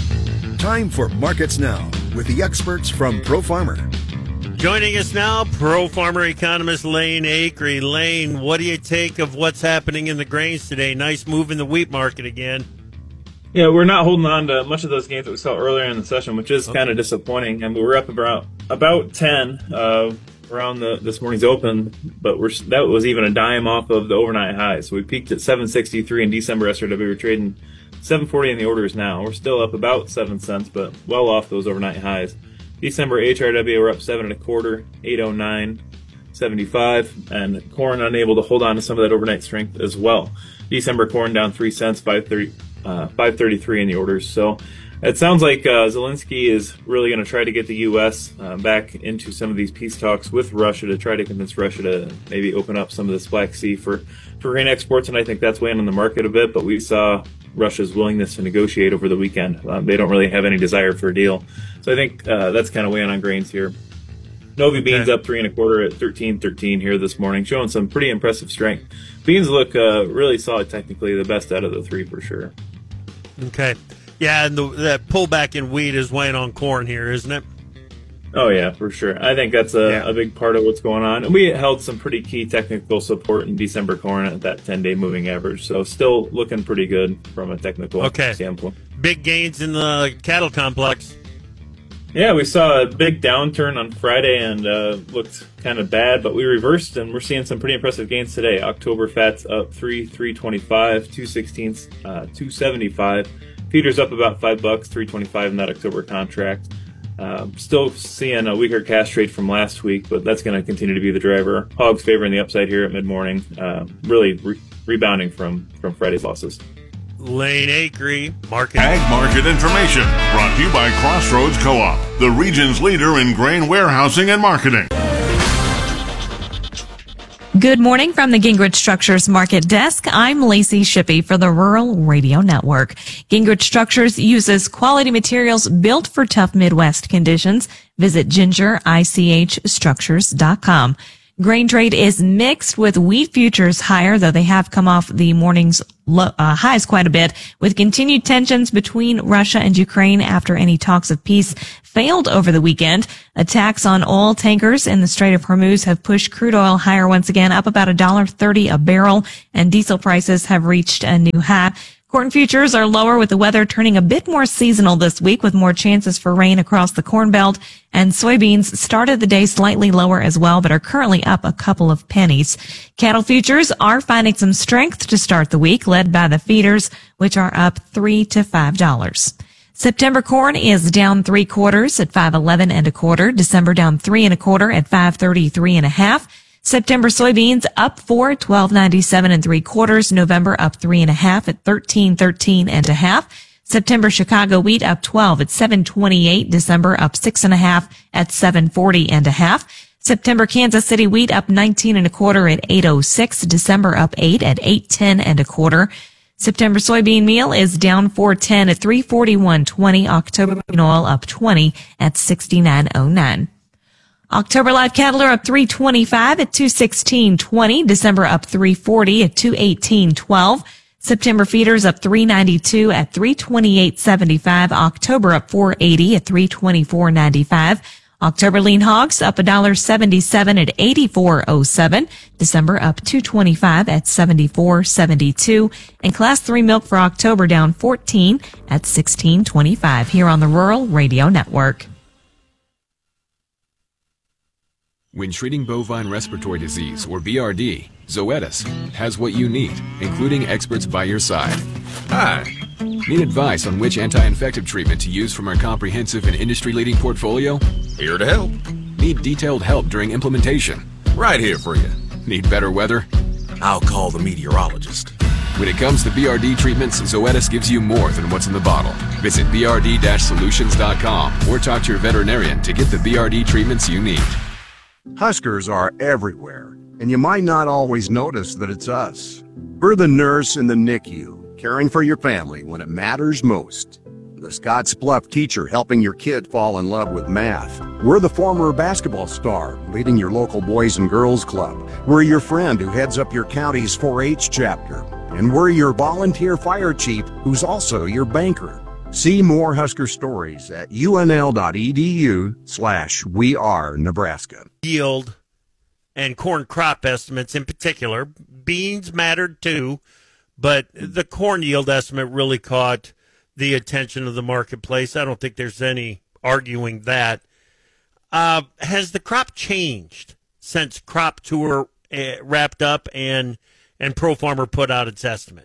Time for Markets Now with the experts from Pro Farmer. Joining us now, Pro Farmer economist Lane Acree. Lane, what do you take of what's happening in the grains today? Nice move in the wheat market again. Yeah, we're not holding on to much of those gains that we saw earlier in the session, which is okay. Kind of disappointing. And we were up about about ten uh, around the, this morning's open, but we're that was even a dime off of the overnight high. So we peaked at seven sixty-three in December S R W. We were trading seven forty in the orders now. We're still up about seven cents, but well off those overnight highs. December H R W, we're up seven and a quarter, eight oh nine seventy-five, and corn unable to hold on to some of that overnight strength as well. December corn down three cents, five thirty, uh, five thirty-three in the orders. So it sounds like uh, Zelensky is really going to try to get the U S uh, back into some of these peace talks with Russia to try to convince Russia to maybe open up some of this Black Sea for, for grain exports, and I think that's weighing on the market a bit, but we saw Russia's willingness to negotiate over the weekend. Um, they don't really have any desire for a deal. So I think uh, that's kind of weighing on grains here. Novi beans okay. up three and a quarter at thirteen thirteen here this morning, showing some pretty impressive strength. Beans look uh, really solid technically, the best out of the three for sure. Okay. Yeah, and the, that pullback in wheat is weighing on corn here, isn't it? Oh, yeah, for sure. I think that's a, yeah. a big part of what's going on. And we held some pretty key technical support in December corn at that ten-day moving average. So still looking pretty good from a technical okay. standpoint. Big gains in the cattle complex. Yeah, we saw a big downturn on Friday and uh, looked kind of bad, but we reversed, and we're seeing some pretty impressive gains today. October fats up three, three twenty-five, two sixteenths, uh, two seventy-five. Feeders up about five bucks, three twenty-five in that October contract. Uh, still seeing a weaker cash trade from last week, but that's going to continue to be the driver. Hogs favoring the upside here at mid-morning, uh, really re- rebounding from, from Friday's losses. Lane Acree, market. Ag market information brought to you by Crossroads Co-op, the region's leader in grain warehousing and marketing. Good morning from the Gingrich Structures Market Desk. I'm Lacey Shippey for the Rural Radio Network. Gingrich Structures uses quality materials built for tough Midwest conditions. Visit ginger ich structures dot com. Grain trade is mixed with wheat futures higher, though they have come off the morning's low, uh, highs quite a bit, with continued tensions between Russia and Ukraine after any talks of peace failed over the weekend. Attacks on oil tankers in the Strait of Hormuz have pushed crude oil higher once again, up about one dollar thirty a barrel, and diesel prices have reached a new high. Corn futures are lower, with the weather turning a bit more seasonal this week, with more chances for rain across the Corn Belt. And soybeans started the day slightly lower as well, but are currently up a couple of pennies. Cattle futures are finding some strength to start the week, led by the feeders, which are up three to five dollars. September corn is down three quarters at five eleven and a quarter. December down three and a quarter at five thirty three and a half. September soybeans up four, twelve ninety-seven and three quarters. November up three and a half at thirteen thirteen and a half. September Chicago wheat up twelve at seven twenty-eight. December up six and a half at seven forty and a half. September Kansas City wheat up nineteen and a quarter at eight oh six. December up eight at eight ten and a quarter. September soybean meal is down four ten at three forty-one twenty. October oil up twenty at sixty-nine oh nine. October live cattle are up three twenty-five at two sixteen twenty. December up three forty at two eighteen twelve. September feeders up three ninety-two at three twenty-eight seventy-five. October up four eighty at three twenty-four ninety-five. October lean hogs up one seventy-seven at eighty-four oh seven. December up two twenty-five at seventy-four seventy-two. And class three milk for October down fourteen at sixteen twenty-five here on the Rural Radio Network. When treating bovine respiratory disease, or B R D, Zoetis has what you need, including experts by your side. Hi. Need advice on which anti-infective treatment to use from our comprehensive and industry-leading portfolio? Here to help. Need detailed help during implementation? Right here for you. Need better weather? I'll call the meteorologist. When it comes to B R D treatments, Zoetis gives you more than what's in the bottle. Visit b r d dash solutions dot com or talk to your veterinarian to get the B R D treatments you need. Huskers are everywhere, and you might not always notice that it's us. We're the nurse in the N I C U, caring for your family when it matters most. The Scotts Bluff teacher helping your kid fall in love with math. We're the former basketball star leading your local Boys and Girls Club. We're your friend who heads up your county's four H chapter. And we're your volunteer fire chief who's also your banker. See more Husker stories at unl.edu slash we are Nebraska. Yield and corn crop estimates in particular. Beans mattered too, but the corn yield estimate really caught the attention of the marketplace. I don't think there's any arguing that. Uh, has the crop changed since Crop Tour uh, wrapped up and, and Pro Farmer put out its estimate?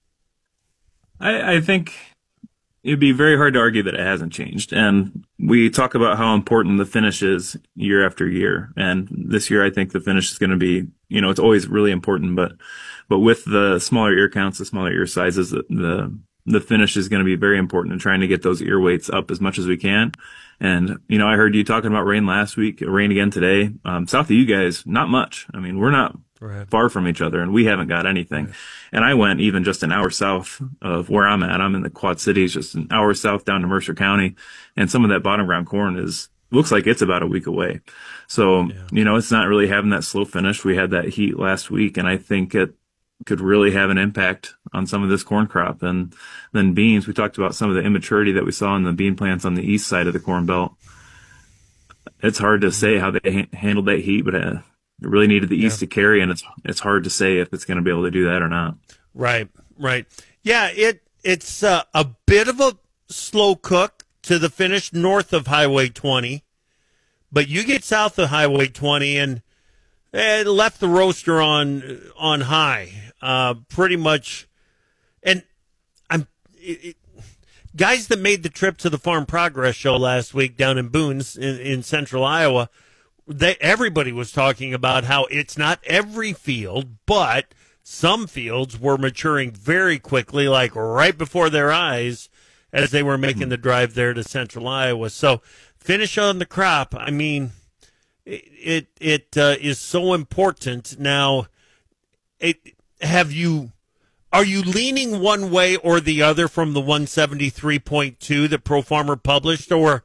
I, I think it'd be very hard to argue that it hasn't changed. And we talk about how important the finish is year after year. And this year, I think the finish is going to be, you know, it's always really important, but, but with the smaller ear counts, the smaller ear sizes, the, the, the finish is going to be very important in trying to get those ear weights up as much as we can. And, you know, I heard you talking about rain last week, rain again today. Um, south of you guys, not much. I mean, we're not right. far from each other, and we haven't got anything. Right. And I went even just an hour south of where I'm at. I'm in the Quad Cities, just an hour south down to Mercer County. And some of that bottom ground corn is, looks like it's about a week away. So, yeah. you know, it's not really having that slow finish. We had that heat last week, and I think it could really have an impact on some of this corn crop. And then beans, we talked about some of the immaturity that we saw in the bean plants on the east side of the Corn Belt. It's hard to say how they ha- handled that heat, but uh, it really needed the east yeah. to carry, and it's it's hard to say if it's going to be able to do that or not. Right, right. Yeah, it it's uh, a bit of a slow cook to the finish north of Highway twenty, but you get south of Highway twenty and it left the roaster on on high, uh, pretty much. And I'm it, it, guys that made the trip to the Farm Progress Show last week down in Boones in, in central Iowa. They, everybody was talking about how it's not every field, but some fields were maturing very quickly, like right before their eyes, as they were making the drive there to central Iowa. So finish on the crop, I mean, it it, it uh, is so important. Now, it, have you are you leaning one way or the other from the one seventy-three point two that Pro Farmer published, or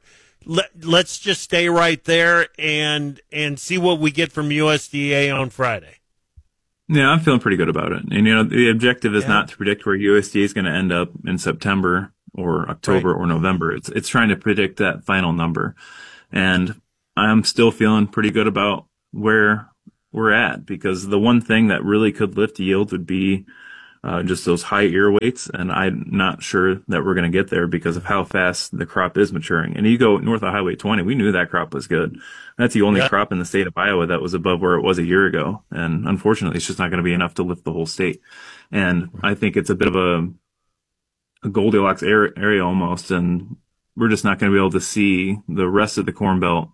let, let's just stay right there and and see what we get from U S D A on Friday. Yeah, I'm feeling pretty good about it. And, you know, the objective is Yeah. not to predict where U S D A is going to end up in September or October Right. or November. It's it's trying to predict that final number. And I'm still feeling pretty good about where we're at, because the one thing that really could lift yield would be uh, just those high ear weights. And I'm not sure that we're going to get there because of how fast the crop is maturing. And you go north of Highway twenty, we knew that crop was good. That's the only Yeah. crop in the state of Iowa that was above where it was a year ago. And unfortunately, it's just not going to be enough to lift the whole state. And I think it's a bit of a, a Goldilocks area, area almost. And we're just not going to be able to see the rest of the Corn Belt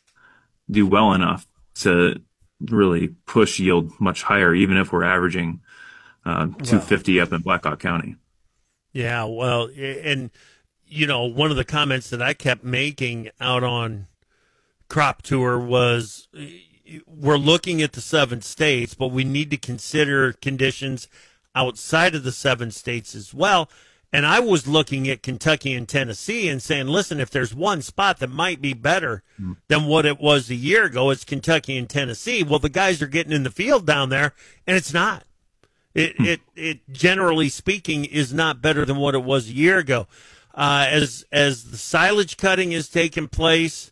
do well enough to really push yield much higher, even if we're averaging uh, two fifty up in Blackhawk County. Yeah, well, and, you know, one of the comments that I kept making out on Crop Tour was we're looking at the seven states, but we need to consider conditions outside of the seven states as well. And I was looking at Kentucky and Tennessee and saying, listen, if there's one spot that might be better than what it was a year ago, it's Kentucky and Tennessee. Well, the guys are getting in the field down there, and it's not. It, it, it generally speaking, is not better than what it was a year ago. Uh, as, as the silage cutting is taking place,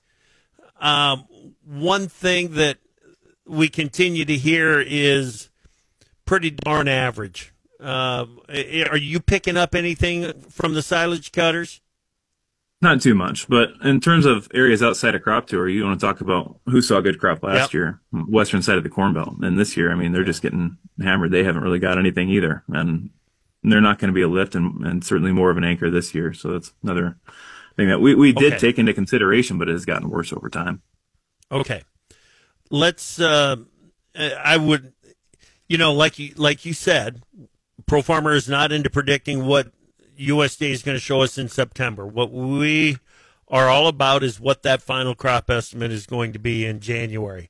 um, one thing that we continue to hear is pretty darn average. Uh, are you picking up anything from the silage cutters? Not too much, but in terms of areas outside of Crop Tour, you want to talk about who saw a good crop last Yep. year, western side of the Corn Belt. And this year, I mean, they're just getting hammered. They haven't really got anything either. And they're not going to be a lift and, and certainly more of an anchor this year. So that's another thing that we, we did Okay. take into consideration, but it has gotten worse over time. Okay. Let's, uh, I would, you know, like you, like you said, Pro Farmer is not into predicting what U S D A is going to show us in September. What we are all about is what that final crop estimate is going to be in January.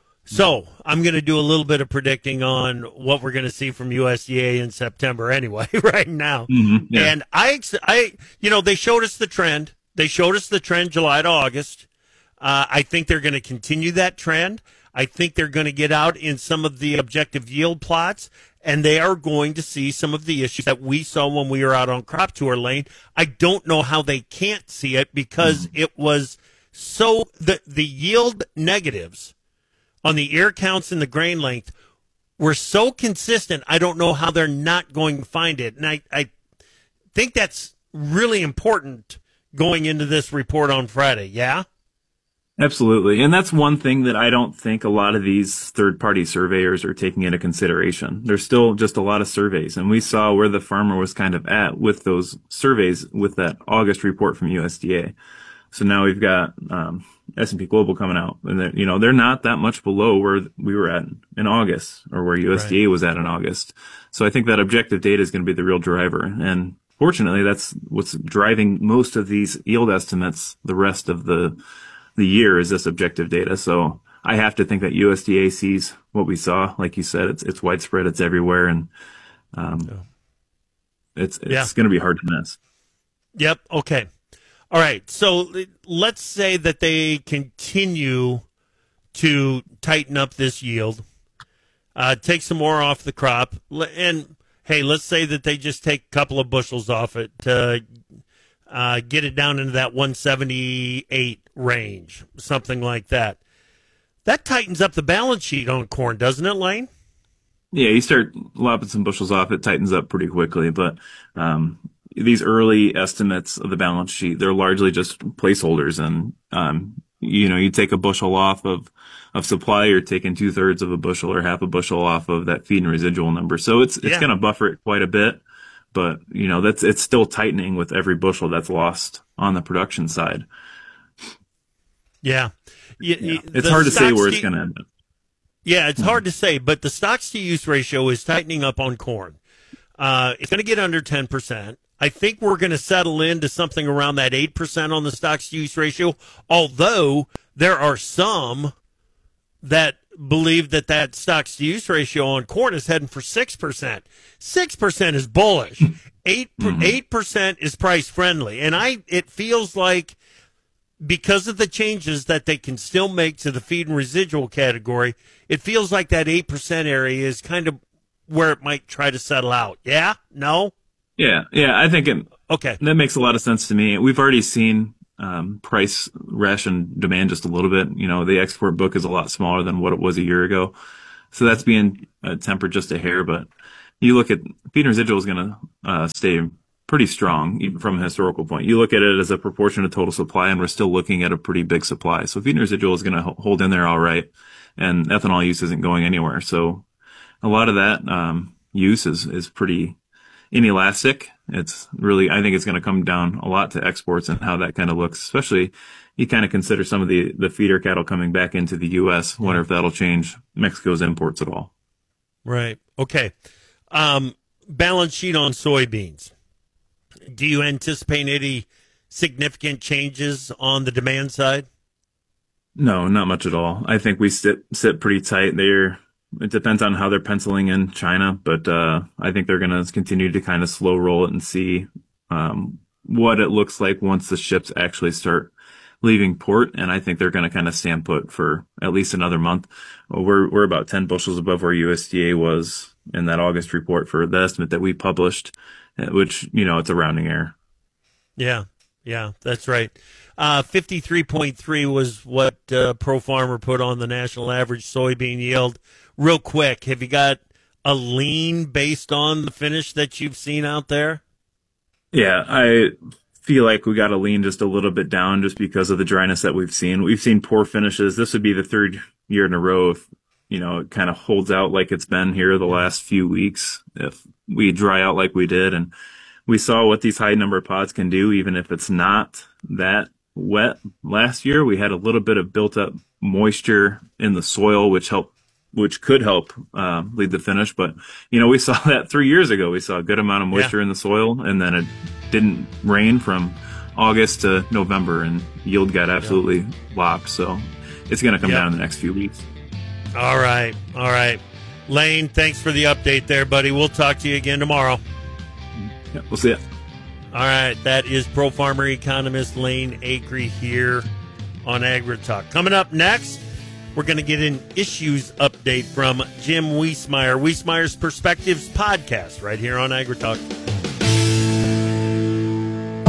So I'm going to do a little bit of predicting on what we're going to see from U S D A in September anyway, right now. Mhm, yeah. And I, ex- I, you know, they showed us the trend. They showed us the trend July to August. Uh, I think they're going to continue that trend. I think they're going to get out in some of the objective yield plots, and they are going to see some of the issues that we saw when we were out on Crop Tour Lane. I don't know how they can't see it because it was so the the yield negatives on the ear counts and the grain length were so consistent. I don't know how they're not going to find it, and I I think that's really important going into this report on Friday. Yeah. Absolutely. And that's one thing that I don't think a lot of these third-party surveyors are taking into consideration. There's still just a lot of surveys, and we saw where the farmer was kind of at with those surveys with that August report from U S D A. So now we've got um, S and P Global coming out, and they're, you know, they're not that much below where we were at in August or where U S D A was at in August. So I think that objective data is going to be the real driver. And fortunately, that's what's driving most of these yield estimates the rest of the the year is this objective data. So I have to think that U S D A sees what we saw. Like you said, it's it's widespread, it's everywhere, and um, it's it's Yeah. going to be hard to miss. Yep. Okay. All right. So let's say that they continue to tighten up this yield, uh, take some more off the crop, l- and hey, let's say that they just take a couple of bushels off it to uh, get it down into that one seventy-eight range, something like that. That tightens up the balance sheet on corn, doesn't it, Lane? Yeah, you start lopping some bushels off, it tightens up pretty quickly. But um, these early estimates of the balance sheet, they're largely just placeholders. And, um, you know, you take a bushel off of, of supply, you're taking two thirds of a bushel or half a bushel off of that feed and residual number. So it's, it's Yeah. going to buffer it quite a bit. But, you know, that's, it's still tightening with every bushel that's lost on the production side. Yeah. Y- Yeah. y- It's the hard to say stocks where it's to- going to end up. Yeah, it's hard to say, but the stocks to use ratio is tightening up on corn. Uh, it's going to get under ten percent. I think we're going to settle into something around that eight percent on the stocks to use ratio, although there are some that believe that that stocks to use ratio on corn is heading for six percent. six percent is bullish. eight per, eight percent is price friendly. And I it feels like because of the changes that they can still make to the feed and residual category, it feels like that eight percent area is kind of where it might try to settle out. Yeah? No? Yeah, yeah, I think it, okay. that makes a lot of sense to me. We've already seen um, price ration demand just a little bit. You know, the export book is a lot smaller than what it was a year ago. So that's being uh, tempered just a hair. But you look at feed and residual is going to uh, stay pretty strong, even from a historical point. You look at it as a proportion of total supply, and we're still looking at a pretty big supply. So feed and residual is going to hold in there all right. And ethanol use isn't going anywhere. So a lot of that um, use is, is pretty inelastic. It's really, I think it's going to come down a lot to exports and how that kind of looks, especially you kind of consider some of the, the feeder cattle coming back into the U S. Wonder if that'll change Mexico's imports at all. Right. Okay. Um, balance sheet on soybeans. Do you anticipate any significant changes on the demand side? No, not much at all. I think we sit, sit pretty tight there. It depends on how they're penciling in China, but uh, I think they're going to continue to kind of slow roll it and see um, what it looks like once the ships actually start leaving port. And I think they're going to kind of stand put for at least another month. We're we're about ten bushels above where U S D A was in that August report for the estimate that we published, which, you know, it's a rounding error. Yeah, yeah, that's right. Uh, fifty-three point three was what uh, Pro Farmer put on the national average soybean yield. Real quick, have you got a lean based on the finish that you've seen out there? Yeah, I feel like we got to lean just a little bit down just because of the dryness that we've seen. We've seen poor finishes. This would be the third year in a row if, you know, it kind of holds out like it's been here the last few weeks. If we dry out like we did, and we saw what these high number pods can do, even if it's not that wet. Last year, we had a little bit of built up moisture in the soil, which helped which could help uh, lead the finish. But, you know, we saw that three years ago. We saw a good amount of moisture yeah. in the soil, and then it didn't rain from August to November, and yield got absolutely yeah. lopped. So it's going to come yep. down in the next few weeks. All right. All right. Lane, thanks for the update there, buddy. We'll talk to you again tomorrow. Yeah, we'll see you. All right. That is Pro Farmer economist Lane Acree here on AgriTalk. Coming up next, we're going to get an issues update from Jim Wiesmeyer, Wiesmeyer's Perspectives podcast, right here on AgriTalk.